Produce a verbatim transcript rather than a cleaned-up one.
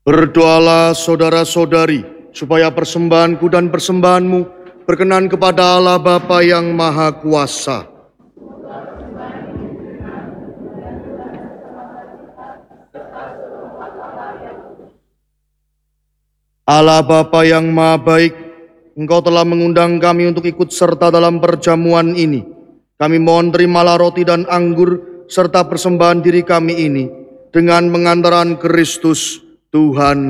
Berdoalah saudara-saudari, supaya persembahanku dan persembahanmu berkenan kepada Allah Bapa yang Maha Kuasa. Allah Bapa yang Maha Baik, Engkau telah mengundang kami untuk ikut serta dalam perjamuan ini. Kami mohon terimalah roti dan anggur serta persembahan diri kami ini dengan pengantaran Kristus Tuhan